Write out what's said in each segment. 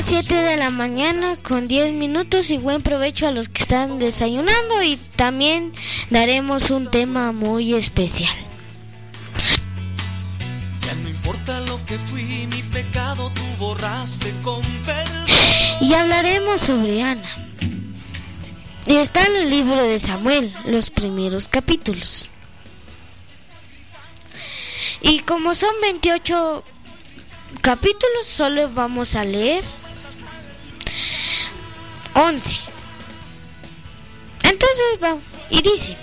7 de la mañana con 10 minutos y buen provecho a los que están desayunando, y también daremos un tema muy especial. Ya no importa lo que fui, mi pecado tú borraste con perdón. Y hablaremos sobre Ana. Y está en el libro de Samuel, los primeros capítulos. Y como son 28 capítulos, solo vamos a leer 11. Entonces vamos, y dice: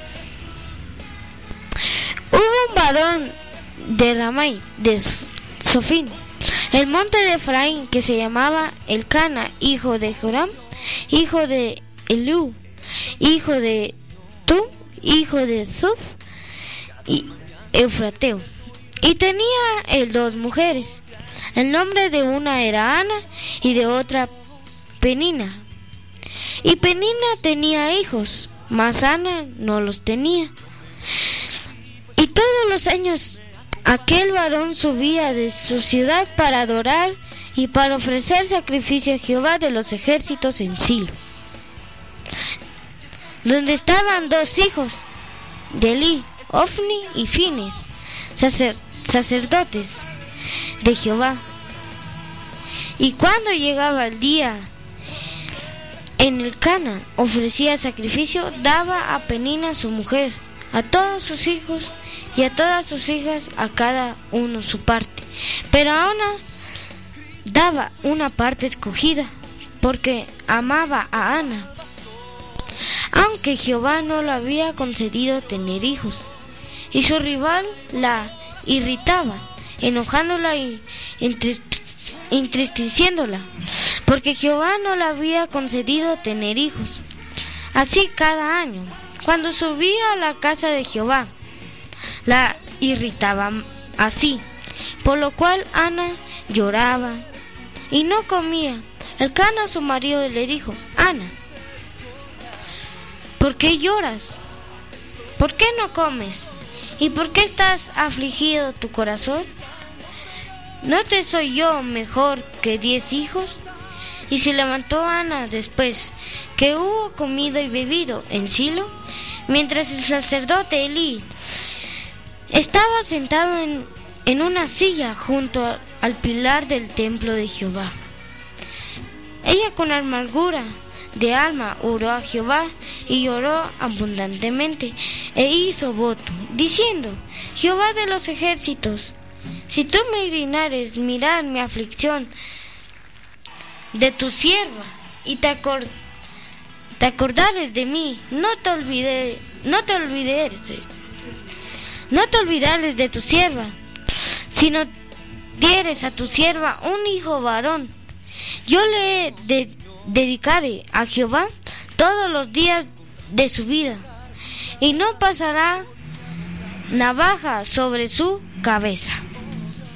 hubo un varón de Ramai, de Sofín, el monte de Efraín, que se llamaba Elcana, hijo de Joram, hijo de Eliú, hijo de Tum, hijo de Zuf, y Eufrateo. Y tenía él 2 mujeres. El nombre de una era Ana y de otra Penina. Y Penina tenía hijos, mas Ana no los tenía. Y todos los años aquel varón subía de su ciudad para adorar y para ofrecer sacrificio a Jehová de los ejércitos en Silo, donde estaban 2 hijos de Elí, Ofni y Fines, sacerdotes de Jehová. Y cuando llegaba el día en Elcana ofrecía sacrificio, daba a Penina su mujer, a todos sus hijos y a todas sus hijas, a cada uno su parte. Pero a Ana daba una parte escogida, porque amaba a Ana, aunque Jehová no le había concedido tener hijos. Y su rival la irritaba, enojándola y entristeciéndola, porque Jehová no le había concedido tener hijos. Así cada año, cuando subía a la casa de Jehová, la irritaba así, por lo cual Ana lloraba y no comía. Elcana, su marido, le dijo: Ana, ¿por qué lloras? ¿Por qué no comes? ¿Y por qué estás afligido tu corazón? ¿No te soy yo mejor que 10 hijos? Y se levantó Ana después que hubo comido y bebido en Silo, mientras el sacerdote Elí estaba sentado en una silla junto al pilar del templo de Jehová. Ella con amargura de alma oró a Jehová y lloró abundantemente e hizo voto, diciendo: Jehová de los ejércitos, si tú me dignares mirar mi aflicción de tu sierva y te acordares de mí, no te olvidares de tu sierva, sino dieres a tu sierva un hijo varón, yo le dedicaré a Jehová todos los días de su vida, y no pasará navaja sobre su cabeza.